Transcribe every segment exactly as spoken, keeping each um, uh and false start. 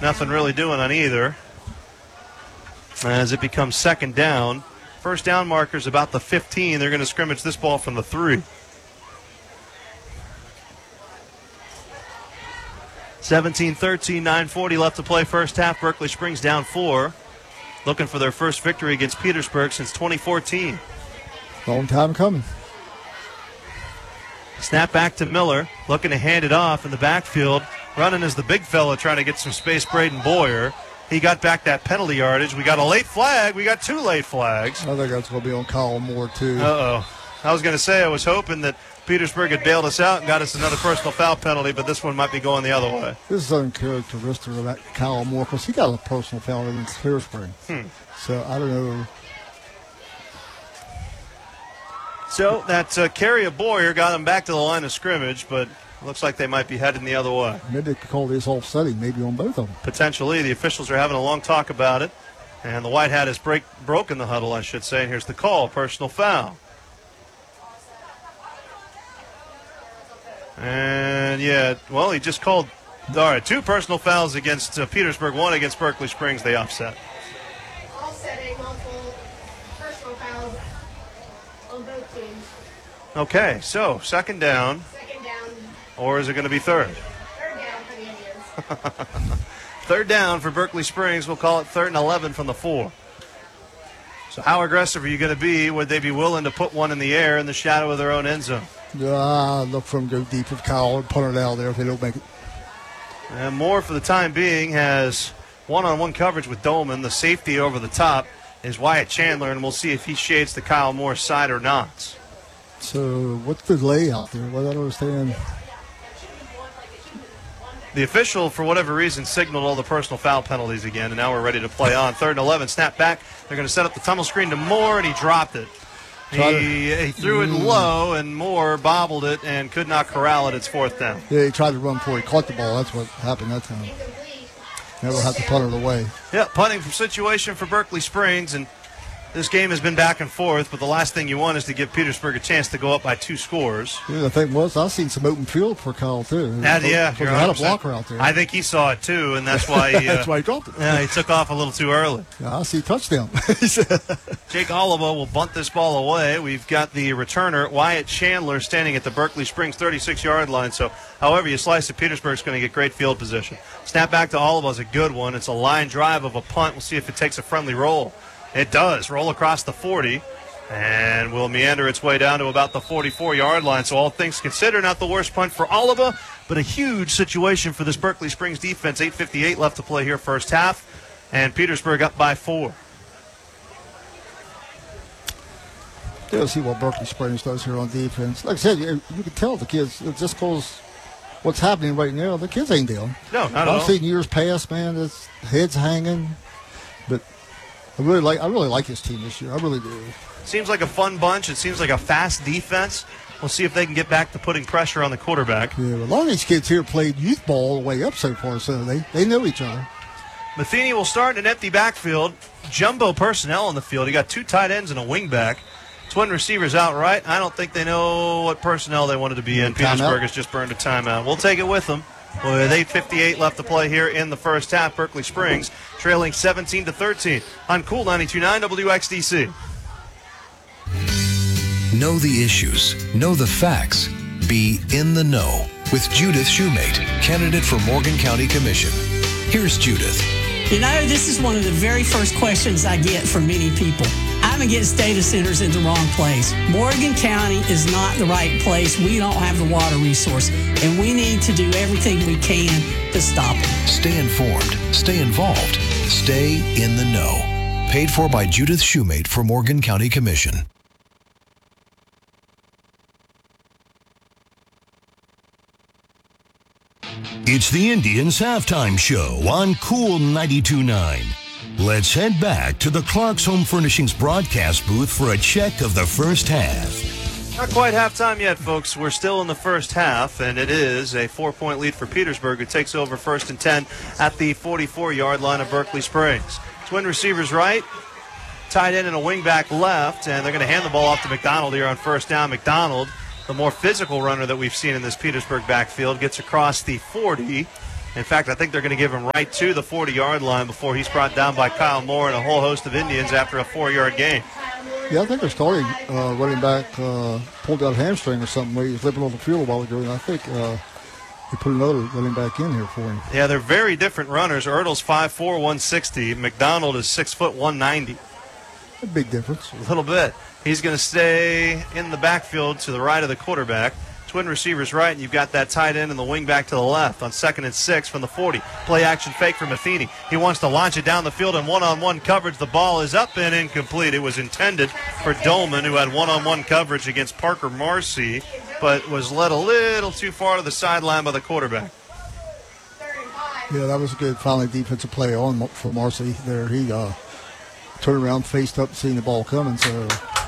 Nothing really doing on either as it becomes second down. First down marker's about the fifteen. They're going to scrimmage this ball from the three. seventeen thirteen, nine forty left to play first half. Berkeley Springs down four. Looking for their first victory against Petersburg since twenty fourteen. Long time coming. Snap back to Miller. Looking to hand it off in the backfield. Running is the big fella trying to get some space, Braden Boyer. He got back that penalty yardage. We got a late flag. We got two late flags. I think that's going to be on Kyle Moore, too. Uh-oh. I was going to say I was hoping that Petersburg had bailed us out and got us another personal foul penalty, but this one might be going the other way. This is uncharacteristic of that Kyle Moore because he got a personal foul against Petersburg. Hmm. So I don't know. So that uh, carry of Boyer got him back to the line of scrimmage, but looks like they might be heading the other way. Maybe they could call this offsetting, maybe on both of them. Potentially. The officials are having a long talk about it. And the White Hat has break, broken the huddle, I should say. And here's the call, personal foul. And, yeah, well, he just called, all right, two personal fouls against uh, Petersburg, one against Berkeley Springs. They offset. Offsetting multiple personal fouls on both teams. Okay, so second down. Second down. Or is it going to be third? Third down for the Indians. Third down for Berkeley Springs. We'll call it third and eleven from the four. So how aggressive are you going to be? Would they be willing to put one in the air in the shadow of their own end zone? Uh, look for them to go deep with Kyle and punt it out there if they don't make it. And Moore, for the time being, has one-on-one coverage with Dolman. The safety over the top is Wyatt Chandler, and we'll see if he shades to Kyle Moore's side or not. So what's the layout there? Well, I don't understand. The official, for whatever reason, signaled all the personal foul penalties again, and now we're ready to play on. Third and eleven, snap back. They're going to set up the tunnel screen to Moore, and he dropped it. He, he threw it low, and Moore bobbled it and could not corral it. It's fourth down. Yeah, he tried to run before he caught the ball. That's what happened that time. Never have to punt it away. Yeah, punting situation for Berkeley Springs, and this game has been back and forth, but the last thing you want is to give Petersburg a chance to go up by two scores. Yeah, the thing was, I've seen some open field for Kyle, too. That, yeah. He had a blocker out there. I think he saw it, too, and that's why he, uh, that's why he dropped it. Yeah, he took off a little too early. Yeah, I see touchdown. Jake Oliva will bunt this ball away. We've got the returner, Wyatt Chandler, standing at the Berkeley Springs thirty-six-yard line, so however you slice it, Petersburg's going to get great field position. Snap back to Oliva is a good one. It's a line drive of a punt. We'll see if it takes a friendly roll. It does. Roll across the forty and will meander its way down to about the forty-four-yard line. So all things considered, not the worst punt for Oliva, but a huge situation for this Berkeley Springs defense. eight fifty-eight left to play here first half, and Petersburg up by four. Let's see what Berkeley Springs does here on defense. Like I said, you, you can tell the kids, it's just because what's happening right now, the kids ain't down. No, not at all. I've seen years past, man, it's heads hanging, but I really like I really like this team this year. I really do. Seems like a fun bunch. It seems like a fast defense. We'll see if they can get back to putting pressure on the quarterback. Yeah, a lot of these kids here played youth ball all the way up so far, so they, they know each other. Matheny will start in an empty backfield. Jumbo personnel on the field. He got two tight ends and a wing back. Twin receivers out right. I don't think they know what personnel they wanted to be in. Petersburg has just burned a timeout. We'll take it with them. With eight fifty-eight left to play here in the first half, Berkeley Springs trailing seventeen to thirteen on Cool ninety-two point nine W X D C. Know the issues, know the facts, be in the know with Judith Shoemate, candidate for Morgan County Commission. Here's Judith. You know, this is one of the very first questions I get from many people. I'm against data centers in the wrong place. Morgan County is not the right place. We don't have the water resource, and we need to do everything we can to stop it. Stay informed, stay involved, stay in the know. Paid for by Judith Shoemate for Morgan County Commission. It's the Indians halftime show on Cool ninety-two point nine. Let's head back to the Clark's Home Furnishings broadcast booth for a check of the first half. Not quite halftime yet, folks. We're still in the first half, and it is a four-point lead for Petersburg, who takes over first and ten at the forty-four-yard line of Berkeley Springs. Twin receivers right, tight end and a wingback left, and they're going to hand the ball off to McDonald here on first down. McDonald, the more physical runner that we've seen in this Petersburg backfield, gets across the forty In fact, I think they're going to give him right to the forty-yard line before he's brought down by Kyle Moore and a whole host of Indians after a four-yard gain. Yeah, I think they're starting uh, running back uh, pulled out a hamstring or something where he was limping on the field a while ago, and I think uh, they put another running back in here for him. Yeah, they're very different runners. Ertl's five four, one sixty. McDonald is six foot, one ninety. A big difference. A little bit. He's going to stay in the backfield to the right of the quarterback. Twin receivers right, and you've got that tight end and the wing back to the left on second and six from the forty. Play action fake for Matheny. He wants to launch it down the field in one-on-one coverage. The ball is up and incomplete. It was intended for Dolman, who had one-on-one coverage against Parker Marcy, but was led a little too far to the sideline by the quarterback. Yeah, that was a good, finally, defensive play on for Marcy there. He uh, turned around, faced up, seeing the ball coming, so...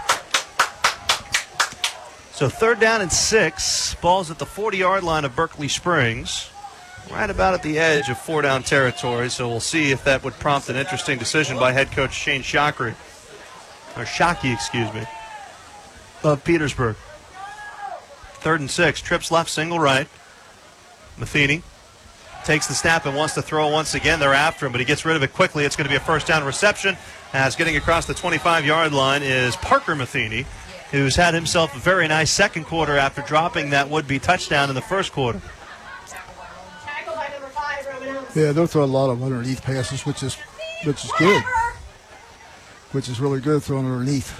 So third down and six. Ball's at the forty-yard line of Berkeley Springs, right about at the edge of four-down territory. So we'll see if that would prompt an interesting decision by head coach Shane Shockey, or Shockey, excuse me, of Petersburg. Third and six. Trips left, single right. Matheny takes the snap and wants to throw once again. They're after him, but he gets rid of it quickly. It's going to be a first down reception. As getting across the twenty-five-yard line is Parker Matheny, who's had himself a very nice second quarter after dropping that would-be touchdown in the first quarter. Tackle by number five, Roman Ellis. Yeah, they'll throw a lot of underneath passes, which is which is good. Which is really good throwing underneath.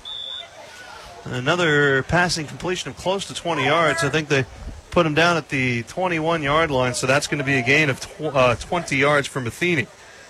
Another passing completion of close to twenty yards. I think they put him down at the twenty-one-yard line, so that's going to be a gain of tw- uh, twenty yards for Matheny.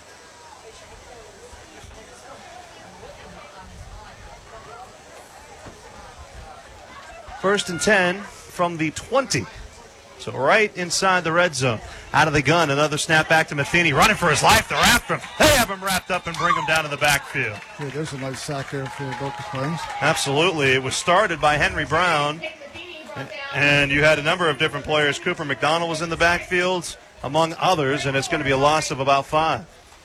First and ten from the twenty. So right inside the red zone. Out of the gun, another snap back to Matheny. Running for his life. They're after him. They have him wrapped up and bring him down to the backfield. Yeah, there's a nice sack there for Berkeley Springs. Absolutely. It was started by Henry Brown. And you had a number of different players. Cooper McDonald was in the backfield, among others, and it's going to be a loss of about five.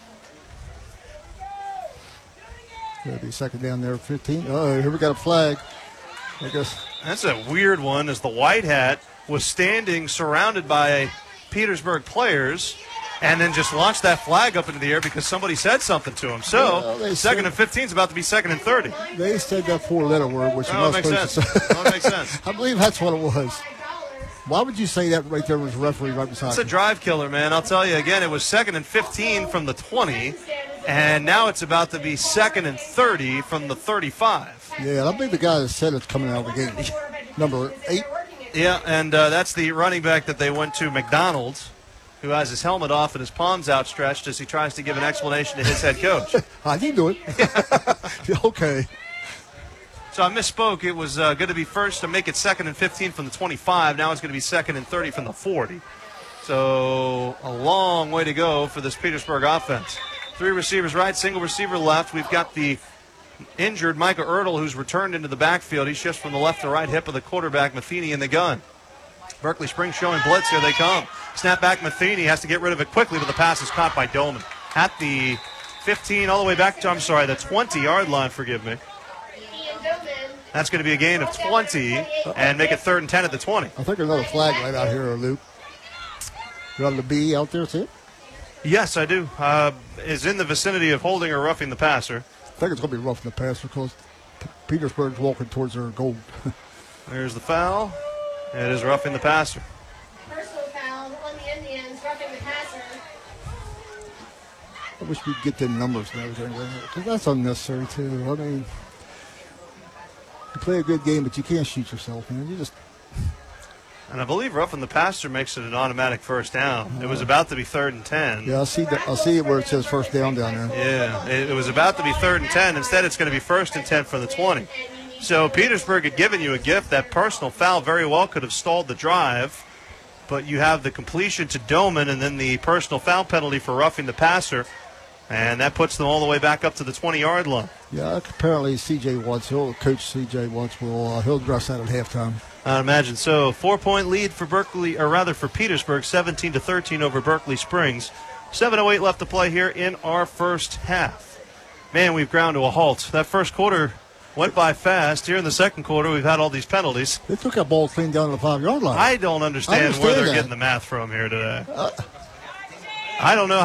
It'll be second down there, fifteen. Oh, here we got a flag. I guess. That's a weird one, as the white hat was standing surrounded by Petersburg players and then just launched that flag up into the air because somebody said something to him. So Well, they second said- and fifteen is about to be second and thirty. They said that four-letter word, which you're Oh, not it makes supposed sense. to say. Oh, it makes sense. I believe that's what it was. Why would you say that right there was the referee right beside It's a you? drive killer, man. I'll tell you again, it was second and fifteen from the twenty, and now it's about to be second and thirty from the thirty-five. Yeah, I believe the guy that said it's coming out of the game. Number eight. Yeah, and uh, that's the running back that they went to, McDonald, who has his helmet off and his palms outstretched as he tries to give an explanation to his head coach. I didn't do it. Okay. So I misspoke. It was uh, going to be first to make it second and fifteen from the twenty-five. Now it's going to be second and thirty from the forty. So a long way to go for this Petersburg offense. Three receivers right, single receiver left. We've got the injured Micah Ertl, who's returned into the backfield. He shifts from the left to right hip of the quarterback, Matheny, in the gun. Berkeley Springs showing blitz. Here they come. Snap back, Matheny has to get rid of it quickly, but the pass is caught by Dolman. At the fifteen, all the way back to, I'm sorry, the twenty-yard line, forgive me. Ian Doman. That's going to be a gain of twenty and make it third and ten at the twenty. I think there's another flag right out here, Luke. You have the B out there, see it? Yes, I do. Uh, is in the vicinity of holding or roughing the passer. I think it's going to be rough in the pass because P- Petersburg's walking towards their goal. There's the foul. It is roughing the passer. Personal foul on the Indians, roughing the passer. I wish we'd get the numbers and everything. Because that's unnecessary, too. I mean, you play a good game, but you can't shoot yourself, man. You just... And I believe roughing the passer makes it an automatic first down. It was about to be third and ten. Yeah, I see that. I see it where it says first down down there. Yeah, it, it was about to be third and ten. Instead, it's going to be first and ten for the twenty. So Petersburg had given you a gift. That personal foul very well could have stalled the drive, but you have the completion to Doman and then the personal foul penalty for roughing the passer, and that puts them all the way back up to the twenty-yard line. Yeah, apparently C J Watts, he'll, Coach C J Watts will uh, he'll address that at halftime. I imagine so. Four-point lead for Berkeley, or rather for Petersburg, seventeen to thirteen over Berkeley Springs. seven oh eight left to play here in our first half. Man, we've ground to a halt. That first quarter went by fast. Here in the second quarter, we've had all these penalties. They took that ball clean down to the five-yard line. I don't understand, I understand where they're that. getting the math from here today. I don't know